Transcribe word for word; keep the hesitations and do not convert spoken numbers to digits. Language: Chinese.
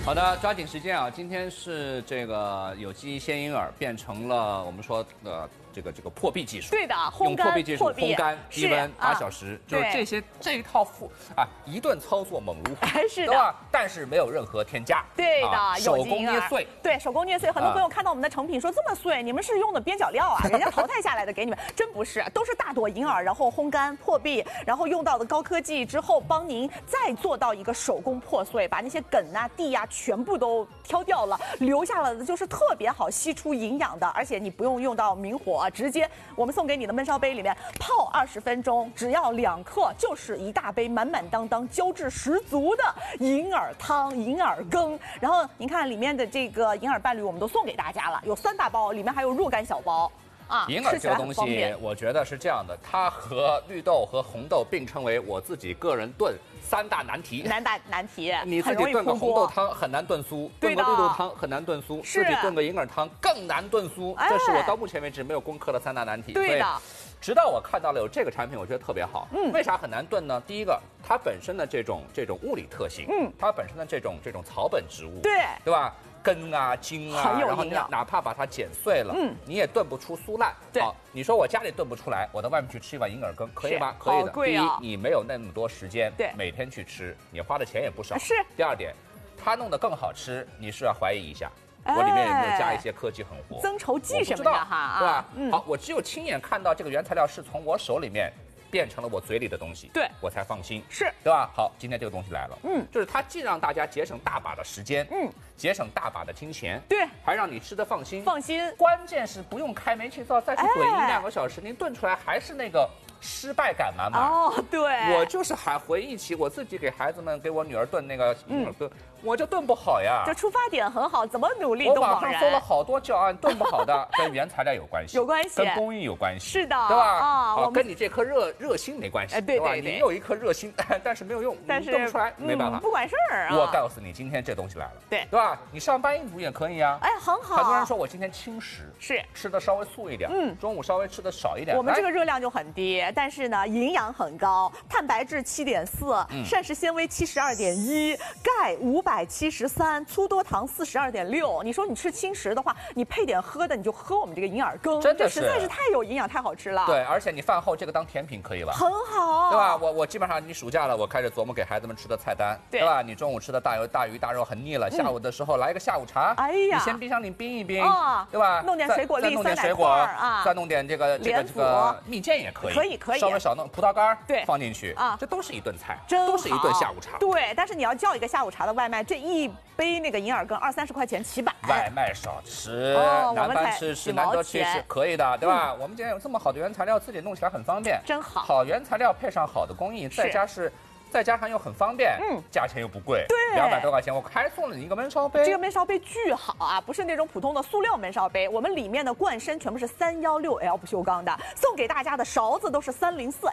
好的，抓紧时间啊！今天是这个有机鲜银耳变成了我们说的这个这个破壁技术。 对的， 用破壁技术烘干低温八小时，就是这些这一套复啊一顿操作猛如虎， 是的， 对吧？但是没有任何添加。 对的， 手工捏碎。 对，手工捏碎。很多朋友看到我们的成品说这么碎，你们是用的边角料啊？人家淘汰下来的给你们，真不是，都是大朵银耳，然后烘干破壁，然后用到的高科技之后，帮您再做到一个手工破碎，把那些梗啊、蒂啊全部都挑掉了，留下了的就是特别好吸出营养的，而且你不用用到明火啊，直接我们送给你的焖烧杯里面泡二十分钟，只要两克，就是一大杯满满当当、胶质十足的银耳汤、银耳羹。然后您看里面的这个银耳伴侣，我们都送给大家了，有三大包，里面还有若干小包。啊， 银耳这个东西，我觉得是这样的，它和绿豆和红豆并称为我自己个人炖三大难题。 难大难题， 你自己炖个红豆汤很难炖酥，炖个绿豆汤很难炖酥，自己炖个银耳汤更难炖酥。这是我到目前为止没有攻克的三大难题。 对的。 直到我看到了有这个产品，我觉得特别好。嗯，为啥很难炖呢？第一个，它本身的这种这种物理特性，嗯，它本身的这种这种草本植物， 对， 对吧？根啊、茎啊，然后你哪怕把它剪碎了，嗯，你也炖不出酥烂。 对， 好，你说我家里炖不出来，我到外面去吃一碗银耳羹，可以吗？可以的。第一，你没有那么多时间， 对， 每天去吃，你花的钱也不少。 是。 第二点，它弄得更好吃，你是要怀疑一下。我里面有没有加一些科技狠活、 增稠剂什么的哈？ 对吧？嗯，好，我只有亲眼看到这个原材料是从我手里面变成了我嘴里的东西， 对我才放心， 是对吧？好，今天这个东西来了，嗯，就是它既让大家节省大把的时间，嗯，节省大把的金钱， 对， 还让你吃得放心， 放心。 关键是不用开煤气灶再去炖一两个小时，您炖出来还是那个失败感满满。 哦，对， 我就是还回忆起我自己给孩子们给我女儿炖那个银耳羹。我就炖不好呀， 这出发点很好，怎么努力都枉然。 我网上搜了好多教案，炖不好的跟原材料有关系， 有关系， 跟工艺有关系， 是的， 对吧？啊，好，跟你这颗热热心没关系， 对对对， 你有一颗热心，但是没有用， 但是炖不出来，没办法， 不管事儿啊。 我告诉你，今天这东西来了， 对对吧？你上班一煮也可以啊， 哎，很好。 很多人说我今天轻食， 是吃的稍微素一点，嗯，中午稍微吃的少一点。 我们这个热量就很低，但是呢，营养很高，蛋白质七点四，膳食纤维七十二点一，钙五百七十三。粗多糖四十二点六，你说你吃轻食的话，你配点喝的，你就喝我们这个银耳羹， 真的是实在是太有营养，太好吃了。 对，而且你饭后这个当甜品可以吧？ 很好， 对吧？我我基本上你暑假了，我开始琢磨给孩子们吃的菜单，对吧？你中午吃的大油大鱼大肉很腻了，下午的时候来一个下午茶，哎呀，你先冰箱里冰一冰，对吧？ 弄点水果粒， 再弄点水果啊，再弄点这个这个这个蜜饯也可以， 可以可以， 稍微少弄葡萄干， 对， 放进去啊，这都是一顿菜， 真都是一顿下午茶。 对，但是你要叫一个下午茶的外卖，这一杯那个银耳羹二三十块钱起百， 外卖少吃，难班吃吃难得吃是可以的，对吧？我们今天有这么好的原材料，自己弄起来很方便， 真好。 好原材料配上好的工艺，再加是。再加上又很方便，嗯，价钱又不贵， 对， 两百多块钱，我还送了你一个焖烧杯。 这个焖烧杯巨好啊，不是那种普通的塑料焖烧杯，我们里面的罐身全部是三幺六 L 不锈钢的，送给大家的勺子都是三零四